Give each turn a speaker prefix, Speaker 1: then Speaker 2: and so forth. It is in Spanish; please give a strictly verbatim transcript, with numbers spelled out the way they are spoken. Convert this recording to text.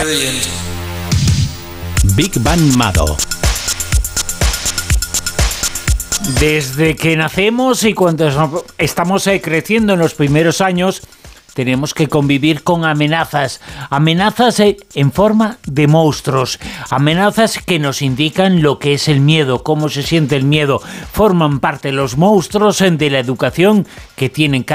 Speaker 1: Big Bang Mado.
Speaker 2: Desde que nacemos y cuando estamos creciendo en los primeros años, tenemos que convivir con amenazas, amenazas en forma de monstruos, amenazas que nos indican lo que es el miedo, cómo se siente el miedo. Forman parte los monstruos de la educación que tienen cada